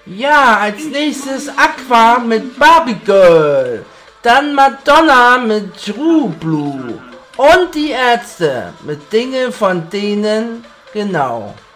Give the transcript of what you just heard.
Ja, als nächstes Aqua mit Barbie Girl. Dann Madonna mit True Blue. Und die Ärzte mit Dinge von denen, genau.